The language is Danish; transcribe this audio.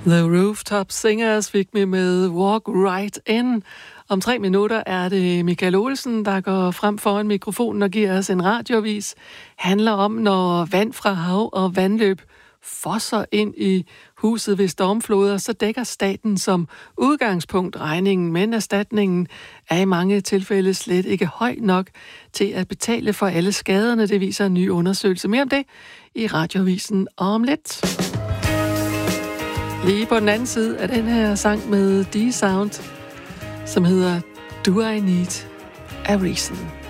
The Rooftop Singers fik vi med Walk Right In. Om 3 minutter er det Michael Olsen, der går frem foran mikrofonen og giver os en radioavis. Handler om, når vand fra hav og vandløb fosser ind i huset ved stormfloder, så dækker staten som udgangspunkt regningen, men erstatningen er i mange tilfælde slet ikke høj nok til at betale for alle skaderne. Det viser en ny undersøgelse. Mere om det i radioavisen om lidt. Lige på den anden side af den her sang med D-Sound, som hedder Do I Need a Reason.